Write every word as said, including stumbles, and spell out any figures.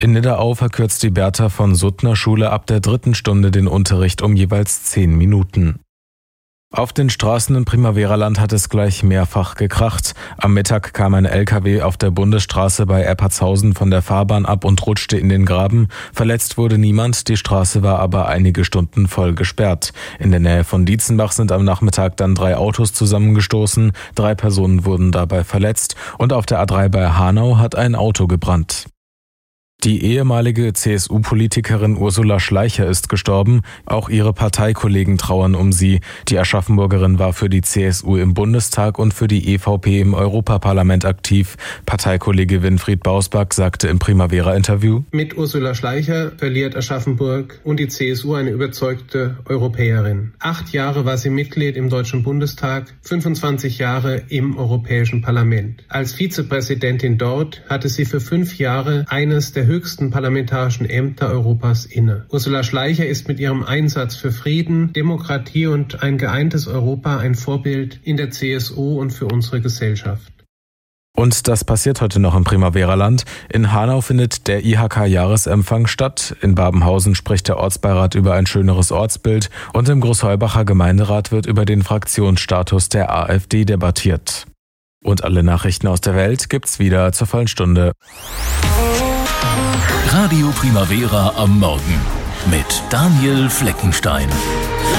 In Nidderau verkürzt die Bertha von Suttner Schule ab der dritten Stunde den Unterricht um jeweils zehn Minuten. Auf den Straßen in Primaveraland hat es gleich mehrfach gekracht. Am Mittag kam ein L K W auf der Bundesstraße bei Eppertshausen von der Fahrbahn ab und rutschte in den Graben. Verletzt wurde niemand, die Straße war aber einige Stunden voll gesperrt. In der Nähe von Dietzenbach sind am Nachmittag dann drei Autos zusammengestoßen. Drei Personen wurden dabei verletzt und auf der A drei bei Hanau hat ein Auto gebrannt. Die ehemalige C S U-Politikerin Ursula Schleicher ist gestorben. Auch ihre Parteikollegen trauern um sie. Die Aschaffenburgerin war für die C S U im Bundestag und für die E V P im Europaparlament aktiv. Parteikollege Winfried Bausback sagte im Primavera-Interview: Mit Ursula Schleicher verliert Aschaffenburg und die C S U eine überzeugte Europäerin. Acht Jahre war sie Mitglied im Deutschen Bundestag, fünfundzwanzig Jahre im Europäischen Parlament. Als Vizepräsidentin dort hatte sie für fünf Jahre eines der höchsten parlamentarischen Ämter Europas inne. Ursula Schleicher ist mit ihrem Einsatz für Frieden, Demokratie und ein geeintes Europa ein Vorbild in der C S U und für unsere Gesellschaft. Und das passiert heute noch im Primaveraland. In Hanau findet der I H K-Jahresempfang statt. In Babenhausen spricht der Ortsbeirat über ein schöneres Ortsbild. Und im Großheubacher Gemeinderat wird über den Fraktionsstatus der AfD debattiert. Und alle Nachrichten aus der Welt gibt's wieder zur vollen Stunde. Radio Primavera am Morgen mit Daniel Fleckenstein.